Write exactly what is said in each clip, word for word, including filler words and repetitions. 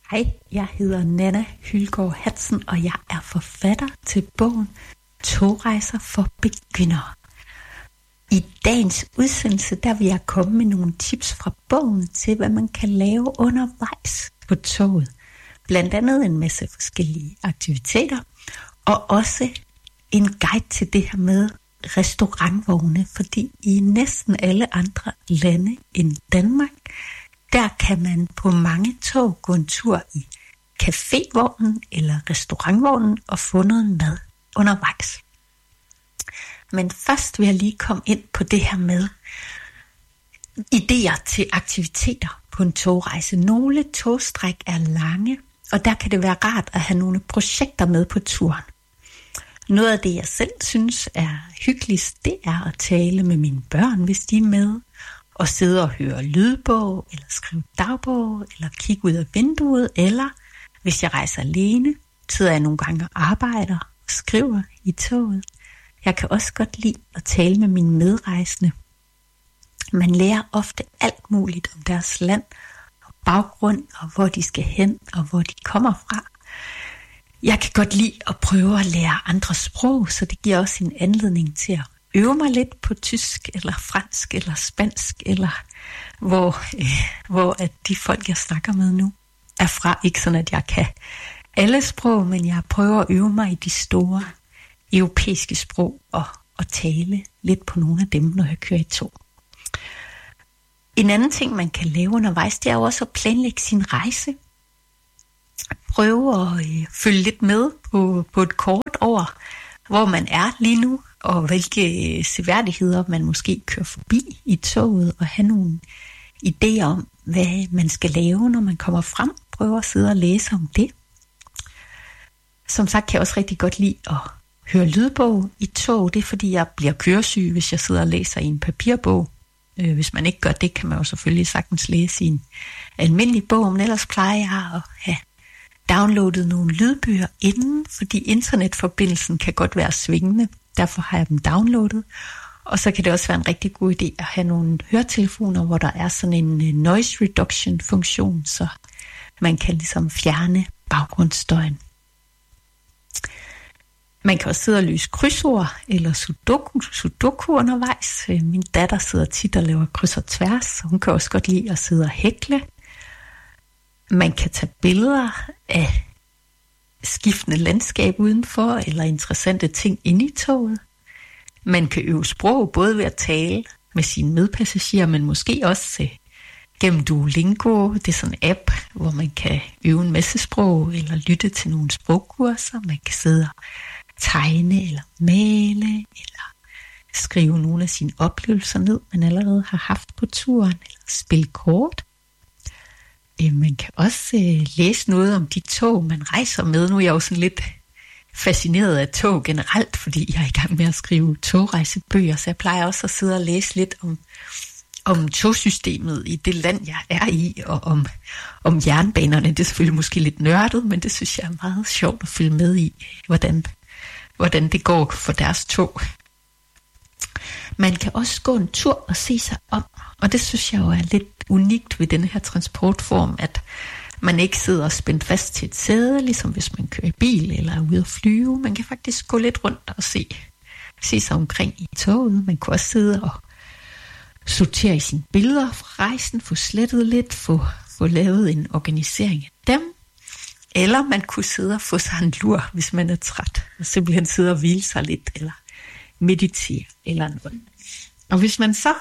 Hej, jeg hedder Nanna Hylgaard Hansen, og jeg er forfatter til bogen Togrejser for begyndere. I dagens udsendelse, der vil jeg komme med nogle tips fra bogen til, hvad man kan lave undervejs på toget. Blandt andet en masse forskellige aktiviteter, og også en guide til det her med restaurantvogne, fordi i næsten alle andre lande end Danmark, der kan man på mange tog gå en tur i cafévognen eller restaurantvognen og få noget mad undervejs. Men først vil jeg lige komme ind på det her med idéer til aktiviteter på en togrejse. Nogle togstræk er lange, og der kan det være rart at have nogle projekter med på turen. Noget af det, jeg selv synes er hyggeligst, det er at tale med mine børn, hvis de er med, og sidde og høre lydbog, eller skrive dagbog, eller kigge ud af vinduet, eller hvis jeg rejser alene, sidder jeg nogle gange og arbejder og skriver i toget. Jeg kan også godt lide at tale med mine medrejsende. Man lærer ofte alt muligt om deres land, og baggrund, og hvor de skal hen, og hvor de kommer fra. Jeg kan godt lide at prøve at lære andre sprog, så det giver også en anledning til at øve mig lidt på tysk, eller fransk, eller spansk, eller hvor, øh, hvor at de folk, jeg snakker med nu, er fra. Ikke sådan, at jeg kan alle sprog, men jeg prøver at øve mig i de store europæiske sprog, og, og tale lidt på nogle af dem, når jeg kører i tog. En anden ting, man kan lave undervejs, det er jo også at planlægge sin rejse. Prøve at øh, følge lidt med på, på et kort over, hvor man er lige nu, og hvilke øh, seværdigheder man måske kører forbi i toget, og have nogle idéer om, hvad man skal lave, når man kommer frem. Prøve at sidde og læse om det. Som sagt kan jeg også rigtig godt lide at høre lydbog i tog. Det er fordi, jeg bliver køresyg, hvis jeg sidder og læser i en papirbog. Øh, hvis man ikke gør det, kan man jo selvfølgelig sagtens læse i en almindelig bog, men ellers plejer jeg at have downloadet nogle lydbøger inden, fordi internetforbindelsen kan godt være svingende. Derfor har jeg dem downloadet. Og så kan det også være en rigtig god idé at have nogle høretelefoner, hvor der er sådan en noise reduction funktion, så man kan ligesom fjerne baggrundsstøjen. Man kan også sidde og løse krydsord eller sudoku, sudoku undervejs. Min datter sidder tit og laver kryds og tværs, så hun kan også godt lide at sidde og hækle. Man kan tage billeder af skiftende landskab udenfor, eller interessante ting inde i toget. Man kan øve sprog, både ved at tale med sine medpassagerer, men måske også gennem Duolingo. Det er sådan en app, hvor man kan øve en masse sprog, eller lytte til nogle sprogkurser. Man kan sidde og tegne, eller male, eller skrive nogle af sine oplevelser ned, man allerede har haft på turen, eller spille kort. Man kan også øh, læse noget om de tog, man rejser med. Nu er jeg jo sådan lidt fascineret af tog generelt, fordi jeg er i gang med at skrive togrejsebøger, så jeg plejer også at sidde og læse lidt om, om togsystemet i det land, jeg er i, og om, om jernbanerne. Det er selvfølgelig måske lidt nørdet, men det synes jeg er meget sjovt at følge med i, hvordan, hvordan det går for deres tog. Man kan også gå en tur og se sig om, og det synes jeg jo er lidt unikt ved denne her transportform, at man ikke sidder spændt fast til et sæde, ligesom hvis man kører i bil eller er ude at flyve. Man kan faktisk gå lidt rundt og se, se sig omkring i toget. Man kan også sidde og sortere i sine billeder fra rejsen, få slettet lidt, få, få lavet en organisering af dem. Eller man kunne sidde og få sig en lur, hvis man er træt, og simpelthen sidde og hvile sig lidt, eller meditere eller noget. Og hvis man så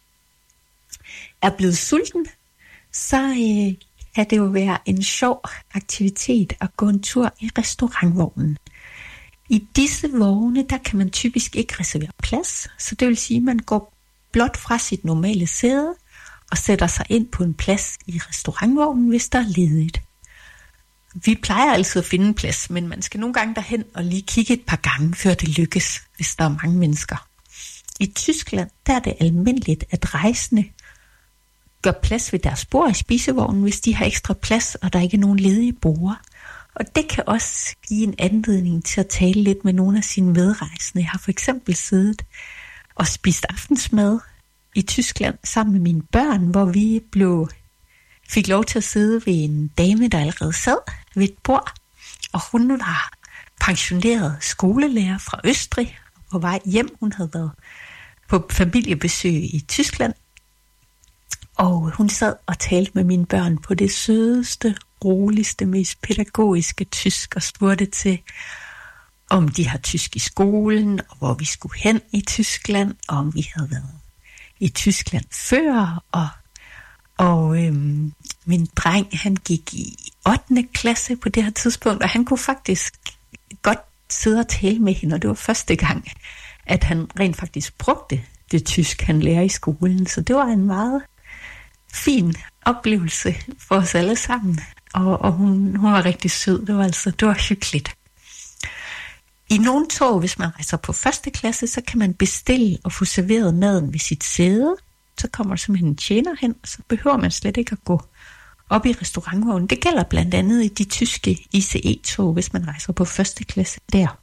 er blevet sulten, så øh, kan det jo være en sjov aktivitet at gå en tur i restaurantvognen. I disse vogne, der kan man typisk ikke reservere plads, så det vil sige, at man går blot fra sit normale sæde og sætter sig ind på en plads i restaurantvognen, hvis der er ledigt. Vi plejer altid at finde en plads, men man skal nogle gange derhen og lige kigge et par gange, før det lykkes, hvis der er mange mennesker. I Tyskland, der er det almindeligt, at rejsende gør plads ved deres bord i spisevognen, hvis de har ekstra plads, og der ikke er nogen ledige borde. Og det kan også give en anledning til at tale lidt med nogle af sine medrejsende. Jeg har for eksempel siddet og spist aftensmad i Tyskland sammen med mine børn, hvor vi blev fik lov til at sidde ved en dame, der allerede sad ved et bord, og hun var pensioneret skolelærer fra Østrig, og på vej hjem. Hun havde været på familiebesøg i Tyskland, og hun sad og talte med mine børn på det sødeste, roligste, mest pædagogiske tysk, og spurgte til, om de har tysk i skolen, og hvor vi skulle hen i Tyskland, og om vi havde været i Tyskland før, og, og øhm, min dreng, han gik i ottende klasse på det her tidspunkt, og han kunne faktisk godt sidde og tale med hende, og det var første gang, at han rent faktisk brugte det tysk, han lærer i skolen, så det var en meget fin oplevelse for os alle sammen, og, og hun, hun var rigtig sød, det var altså, det var hyggeligt. I nogle tog, hvis man rejser på første klasse, så kan man bestille og få serveret maden ved sit sæde. Så kommer der simpelthen en tjener hen, og så behøver man slet ikke at gå op i restaurantvognen. Det gælder blandt andet i de tyske I C E-tog, hvis man rejser på første klasse der.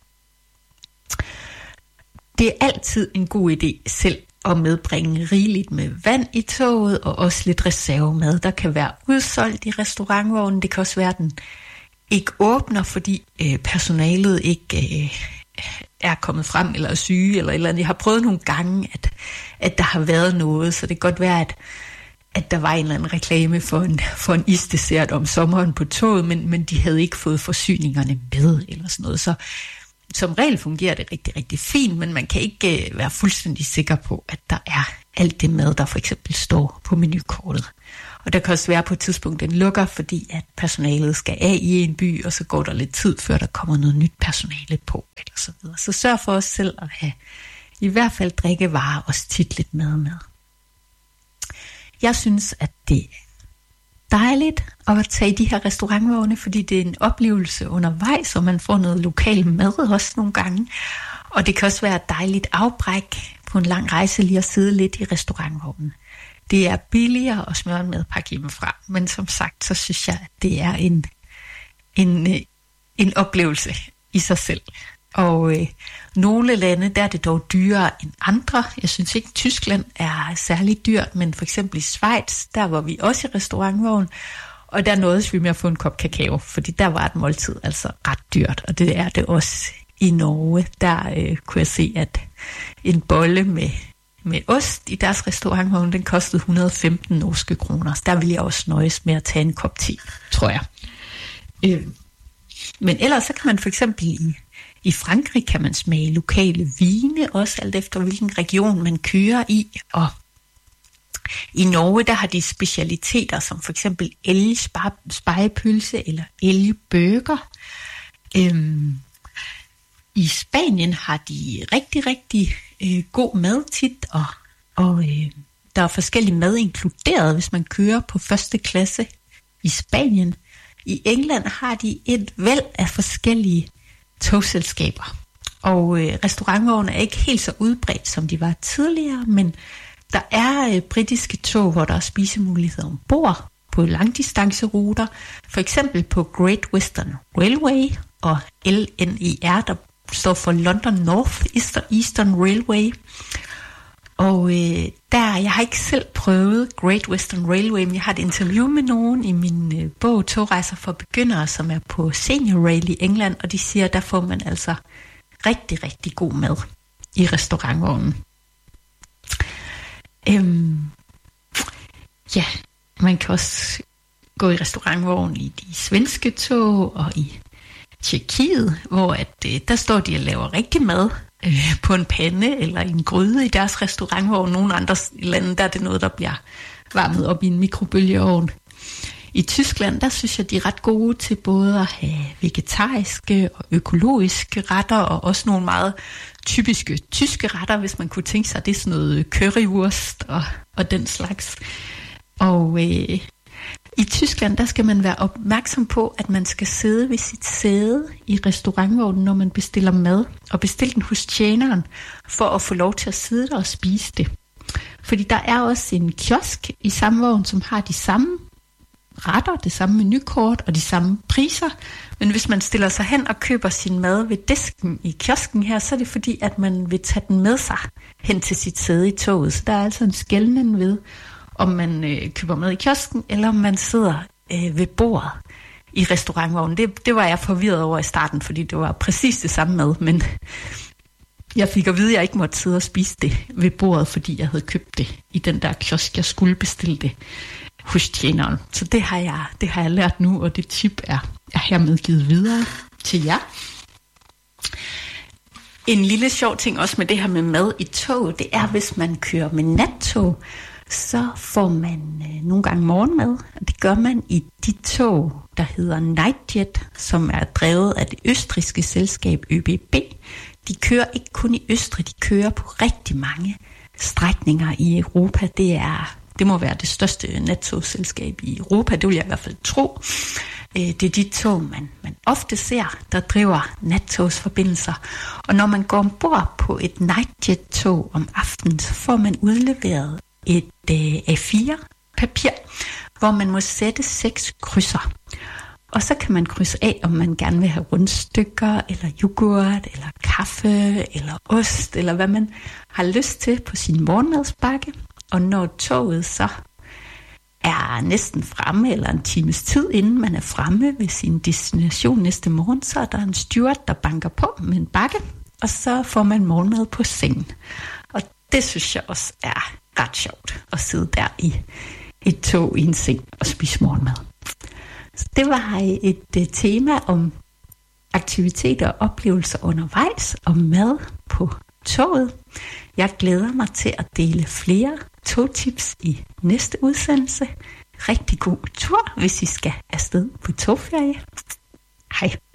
Det er altid en god idé selv at medbringe rigeligt med vand i toget, og også lidt reservemad. Der kan være udsolgt i restaurantvognen. Det kan også være, at den ikke åbner, fordi øh, personalet ikke øh, er kommet frem, eller er syge, eller eller andet. Jeg har prøvet nogle gange, at, at der har været noget, så det kan godt være, at, at der var en eller anden reklame for en, for en isdessert om sommeren på toget, men, men de havde ikke fået forsyningerne med, eller sådan noget. Så som regel fungerer det rigtig, rigtig fint, men man kan ikke øh, være fuldstændig sikker på, at der er alt det mad, der for eksempel står på menukortet. Og der kan også være på et tidspunkt, den lukker, fordi at personalet skal af i en by, og så går der lidt tid, før der kommer noget nyt personale på, eller så videre. Så sørg for os selv at have i hvert fald drikkevarer og tit lidt mad med. Jeg synes, at det er dejligt at tage i de her restaurantvogne, fordi det er en oplevelse undervejs, og man får noget lokal mad også nogle gange. Og det kan også være et dejligt afbræk på en lang rejse lige at sidde lidt i restaurantvognen. Det er billigere at smøre en madpakke hjemmefra, men som sagt, så synes jeg, at det er en, en, en oplevelse i sig selv. Og øh, nogle lande, der er det dog dyrere end andre. Jeg synes ikke, Tyskland er særlig dyrt, men for eksempel i Schweiz, der var vi også i restaurantvogn, og der nåede vi med at få en kop kakao, fordi der var et måltid altså ret dyrt, og det er det også i Norge. Der øh, kunne jeg se, at en bolle med med ost i deres restaurantvogn, den kostede et hundrede og femten norske kroner. Så der ville jeg også nøjes med at tage en kop te, tror jeg. Øh. Men ellers så kan man for eksempel i, i Frankrig kan man smage lokale vine, også alt efter hvilken region man kører i. Og i Norge, der har de specialiteter som for eksempel elgspegepølse eller elgbøger. Øh. I Spanien har de rigtig, rigtig øh, god mad tit, og, og øh, der er forskellig mad inkluderet, hvis man kører på første klasse i Spanien. I England har de et væld af forskellige togselskaber, og øh, restaurantvogne er ikke helt så udbredt, som de var tidligere, men der er øh, britiske tog, hvor der er spisemuligheder ombord på langdistanceruter, for eksempel på Great Western Railway og L N E R, der står for London North Eastern Railway. Og øh, der, jeg har ikke selv prøvet Great Western Railway, men jeg har et interview med nogen i min øh, bog Togrejser for begyndere, som er på Senior Rail i England, og de siger, der får man altså rigtig, rigtig god mad i restaurantvognen. Øhm, ja, man kan også gå i restaurantvognen i de svenske tog og i Tjekkiet, hvor at, øh, der står de og laver rigtig mad øh, på en pande eller i en gryde i deres restaurantvogn. Nogle andre lande, der er det noget, der bliver varmet op i en mikrobølgeovn. I Tyskland, der synes jeg, de er ret gode til både at have vegetariske og økologiske retter, og også nogle meget typiske tyske retter, hvis man kunne tænke sig, det er sådan noget currywurst og, og den slags. Og øh, i Tyskland, der skal man være opmærksom på, at man skal sidde ved sit sæde i restaurantvognen, når man bestiller mad, og bestille den hos tjeneren, for at få lov til at sidde der og spise det. Fordi der er også en kiosk i samme vogn, som har de samme retter, det samme menukort og de samme priser. Men hvis man stiller sig hen og køber sin mad ved disken i kiosken her, så er det fordi, at man vil tage den med sig hen til sit sæde i toget. Så der er altså en skelnen ved, om man øh, køber mad i kiosken, eller om man sidder øh, ved bordet i restaurantvognen. Det, det var jeg forvirret over i starten, fordi det var præcis det samme mad, men jeg fik at vide, at jeg ikke måtte sidde og spise det ved bordet, fordi jeg havde købt det i den der kiosk. Jeg skulle bestille det hos tjeneren. Så det har jeg, det har jeg lært nu, og det tip er, er hermed givet videre til jer. En lille sjov ting også med det her med mad i tog, det er, hvis man kører med nattog, så får man øh, nogle gange morgenmad. Det gør man i de tog, der hedder Nightjet, som er drevet af det østrigske selskab Ö B B. De kører ikke kun i Østrig, de kører på rigtig mange strækninger i Europa. Det er, det må være det største nattogselskab i Europa, det vil jeg i hvert fald tro. Det er de tog, man, man ofte ser, der driver nattogsforbindelser. Og når man går ombord på et Nightjet-tog om aftenen, så får man udleveret et øh, A fire papir, hvor man må sætte seks krydser. Og så kan man krydse af, om man gerne vil have rundstykker, eller yoghurt, eller kaffe, eller ost, eller hvad man har lyst til på sin morgenmadsbakke. Og når toget så er næsten fremme, eller en times tid inden man er fremme ved sin destination næste morgen, så er der en steward, der banker på med en bakke, og så får man morgenmad på sengen. Og det synes jeg også er ret sjovt, at sidde der i et tog i en seng og spise morgenmad. Så det var et, et tema om aktiviteter og oplevelser undervejs, og mad på toget. Jeg glæder mig til at dele flere togtips i næste udsendelse. Rigtig god tur, hvis I skal afsted på togferie. Hej.